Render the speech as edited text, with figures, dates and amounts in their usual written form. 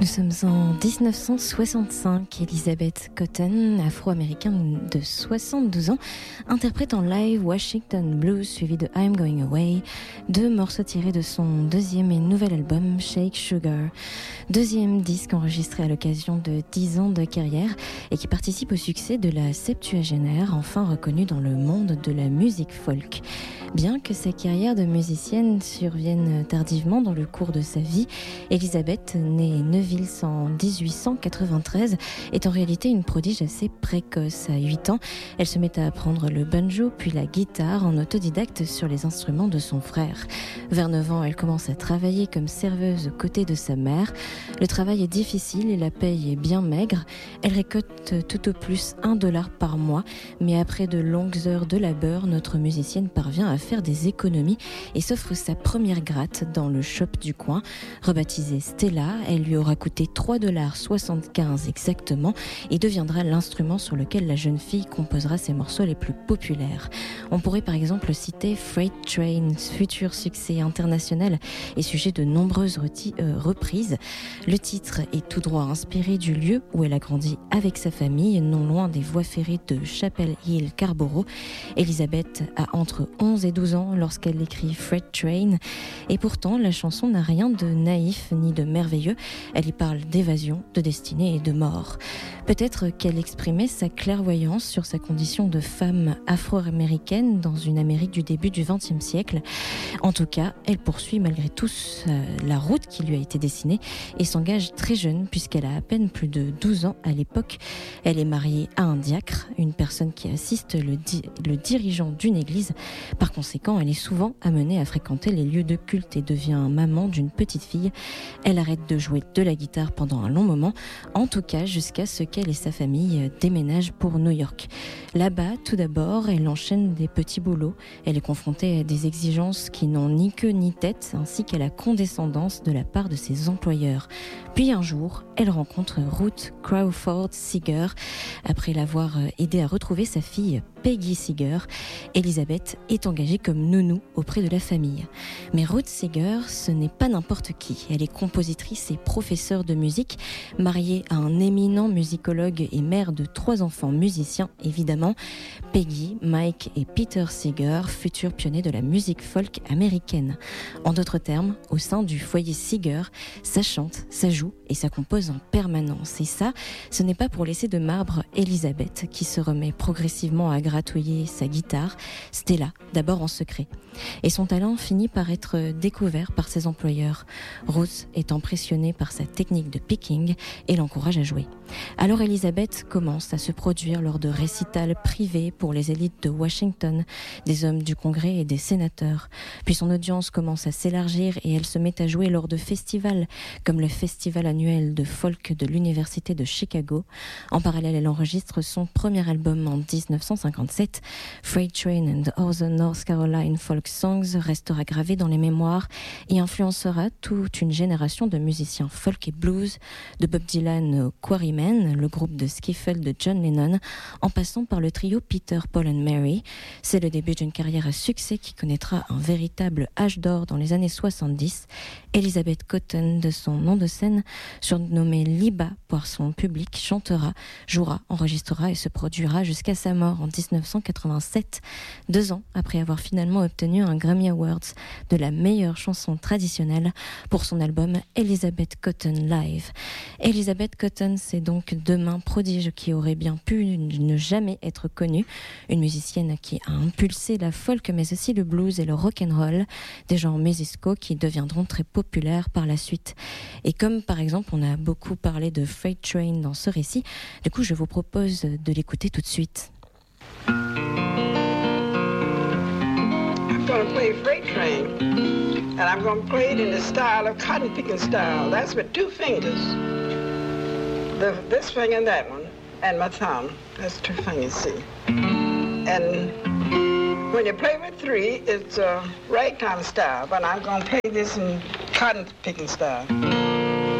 Nous sommes en 1965. Elizabeth Cotten, afro-américaine de 72 ans, interprète en live Washington Blues suivi de I'm Going Away, deux morceaux tirés de son deuxième et nouvel album Shake Sugar. Deuxième disque enregistré à l'occasion de 10 ans de carrière et qui participe au succès de la septuagénaire, enfin reconnue dans le monde de la musique folk. Bien que sa carrière de musicienne survienne tardivement dans le cours de sa vie, Elizabeth, née Neuville en 1893, est en réalité une prodige assez précoce. À 8 ans, elle se met à apprendre le banjo puis la guitare en autodidacte sur les instruments de son frère. Vers 9 ans, elle commence à travailler comme serveuse aux côtés de sa mère. Le travail est difficile et la paye est bien maigre. Elle récolte tout au plus $1 par mois, mais après de longues heures de labeur, notre musicienne parvient à faire des économies et s'offre sa première gratte dans le shop du coin. Rebaptisée Stella, elle lui aura coûté $3,75 exactement et deviendra l'instrument sur lequel la jeune fille composera ses morceaux les plus populaires. On pourrait par exemple citer Freight Train, futur succès international et sujet de nombreuses reprises. Le titre est tout droit inspiré du lieu où elle a grandi avec sa famille, non loin des voies ferrées de Chapel Hill, Scarborough. Elizabeth a entre 11 et 12 ans lorsqu'elle écrit Freight Train et pourtant la chanson n'a rien de naïf ni de merveilleux. Elle y parle d'évasion, de destinée et de mort. Peut-être qu'elle exprimait sa clairvoyance sur sa condition de femme afro-américaine dans une Amérique du début du XXe siècle. En tout cas, elle poursuit malgré tout la route qui lui a été dessinée et s'engage très jeune puisqu'elle a à peine plus de 12 ans à l'époque. Elle est mariée à un diacre, une personne qui assiste le dirigeant d'une église. Par conséquent, elle est souvent amenée à fréquenter les lieux de culte et devient maman d'une petite fille. Elle arrête de jouer de la guitare pendant un long moment, en tout cas jusqu'à ce qu'elle et sa famille déménagent pour New York. Là-bas, tout d'abord, elle enchaîne des petits boulots. Elle est confrontée à des exigences qui n'ont ni queue ni tête, ainsi qu'à la condescendance de la part de ses employeurs. Puis un jour, elle rencontre Ruth Crawford Seeger. Après l'avoir aidée à retrouver sa fille Peggy Seeger, Elizabeth est engagée comme nounou auprès de la famille. Mais Ruth Seeger, ce n'est pas n'importe qui. Elle est compositrice et professeure de musique, mariée à un éminent musicologue et mère de 3 enfants musiciens, évidemment. Peggy, Mike et Peter Seeger, futurs pionniers de la musique folk américaine. En d'autres termes, au sein du foyer Seeger, ça chante, ça joue et ça compose en permanence. Et ça, ce n'est pas pour laisser de marbre Elizabeth, qui se remet progressivement à gratouiller sa guitare, Stella, d'abord en secret. Et son talent finit par être découvert par ses employeurs. Ruth est impressionnée par sa technique de picking et l'encourage à jouer. Alors Elizabeth commence à se produire lors de récitals privés pour les élites de Washington, des hommes du Congrès et des sénateurs. Puis son audience commence à s'élargir et elle se met à jouer lors de festivals, comme le festival annuel de folk de l'Université de Chicago. En parallèle, elle enregistre son premier album en 1957. Freight Train and Other North Carolina Folk Songs restera gravé dans les mémoires et influencera toute une génération de musiciens folk et blues, de Bob Dylan au Quarrymen, le groupe de skiffle de John Lennon, en passant par le trio Peter, Paul and Mary. C'est le début d'une carrière à succès qui connaîtra un véritable âge d'or dans les années 70. Elizabeth Cotten, de son nom de scène, surnommée Liba par son public, chantera, jouera, enregistrera et se produira jusqu'à sa mort en 1987, 2 ans après avoir finalement obtenu un Grammy Awards de la meilleure chanson traditionnelle pour son album Elizabeth Cotten Live. Elizabeth Cotten, c'est donc demain prodige qui aurait bien pu ne jamais être connue, une musicienne qui a impulsé la folk mais aussi le blues et le rock'n'roll, des genres musicaux qui deviendront très populaires par la suite. Et comme par exemple on a beaucoup parlé de Freight Train dans ce récit, du coup je vous propose de l'écouter tout de suite. I'm going to play Freight Train, and I'm going to play it in the style of cotton picking style. That's with 2 fingers. This finger and that one, and my thumb. That's 2 fingers, see. And when you play with 3, it's a ragtime style, but I'm going to play this in cotton picking style.